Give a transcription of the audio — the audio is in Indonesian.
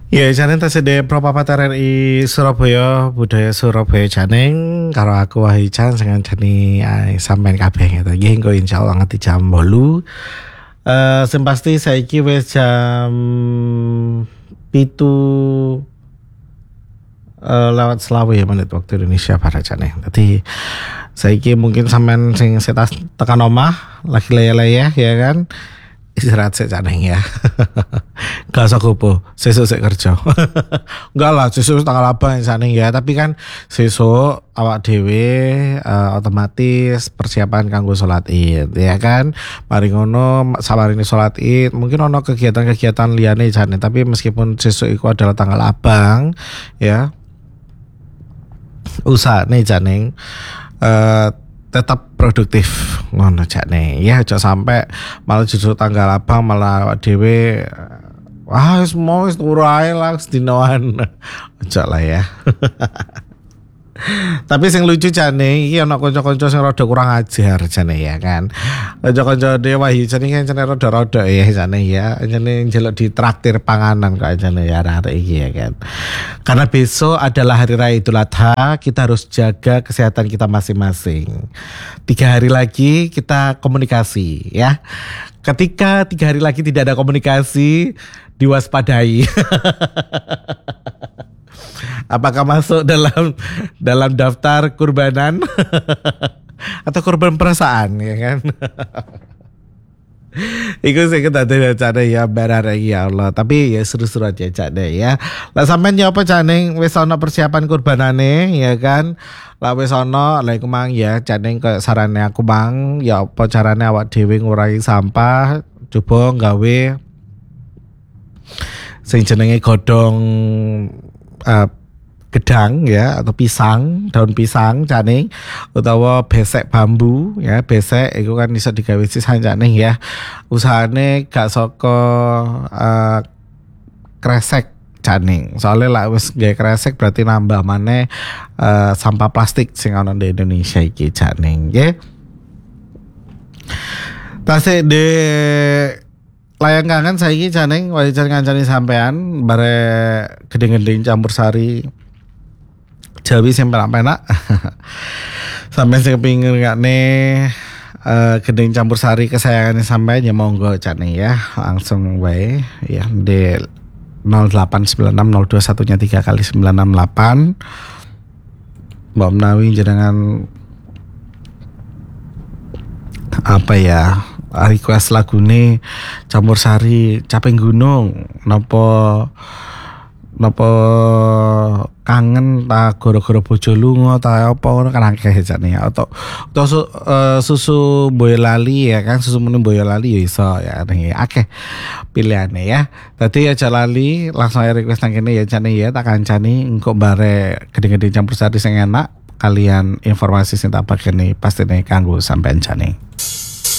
Ya, jane tasih Propapat RRI Surabaya, budaya Surabaya janing karo aku Wahyu Chan sing ngancani sampean kabeh gitu. Nggih engko insyaallah nganti jam 8. Sing pasti saiki wis jam 7 lewat selawe ya menit waktu Indonesia Barat jane. Dadi saiki mungkin sampean sing setas tekan omah lagi leyeh-leyeh ya kan. Istirahat sik caneng ya. Gak usah kupu, sesuk sik kerja. Enggak lah, sesuk tanggal apa caneng ya, tapi kan sesuk awak dhewe otomatis persiapan kanggo salat Id ya kan. Mari ngono sabarine salat Id, mungkin ono kegiatan-kegiatan liyane jane, tapi meskipun sesuk iku adalah tanggal abang ya. Usahane janeng tetap produktif ngono jane ya, aja sampai malah justru tanggal abang malah awak dhewe wis turu ae lah sedinoan. Aja lah ya. Tapi sing lucu jane iki ana kanca-kanca sing rada kurang ajar jane ya kan. Kanca-kanca Dewa jane kan jane rada-rada ya jane ya. Jane njeluk ditraktir panganan kok jane ya arek iki ya kan. Karena besok adalah hari raya Idul Adha, kita harus jaga kesehatan kita masing-masing. 3 hari lagi kita komunikasi ya. Ketika 3 hari lagi tidak ada komunikasi, diwaspadai. Apakah masuk dalam daftar kurbanan atau kurban perasaan ya kan? Iku sih kita ada ya benar ya Allah. Tapi ya seru-seru aja cak ya. Lah sampean ya apa caneng wis ana persiapan kurbanane ya kan? Lah wis ana lha iku mang ya caneng kayak sarane aku mang ya apa carane awak dhewe ngurangi sampah, coba gawe sing jenenge godhong gedang ya atau pisang, daun pisang caning utawa besek bambu ya, besek itu kan bisa digawe sisan caning ya. Usahane gak saka kresek caning. Soalnya lah wis gawe kresek berarti nambah maneh sampah plastik sing ana di Indonesia iki caning nggih. Tasik de layang kangen saiki caning wajar ngancani sampean bare gedeng-gedeng campur sari Jawi sing penak-penak. Sampai sing kepengin ngene gedeng campur sari kesayangannya sampean ya monggo caning ya, langsung wae ya di 0896021 3 kali 968. Mbak menawi jenengan apa ya request lagune campur sari Caping Gunung nopo kangen ta gara-gara bojo lunga ta apa ngono kan akeh jane ya atau susu Boyolali ya kan, susu menu Boyolali ya iso ya akeh pilihane ya. Dadi aja lali langsung request nang kene ya jane ya tak kancani engko bare gede-gede campur sari sing enak kalian informasi sing tak bagene pastine kanggo sampean jane.